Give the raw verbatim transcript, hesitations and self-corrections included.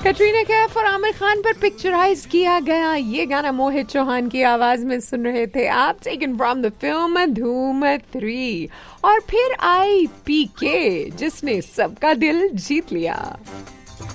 कटरीना कैफ और आमिर खान पर पिक्चराइज किया गया ये गाना मोहित चौहान की आवाज में सुन रहे थे आप, टेकन फ्रॉम द फिल्म धूम थ्री। और फिर आई पीके जिसने सबका दिल जीत लिया।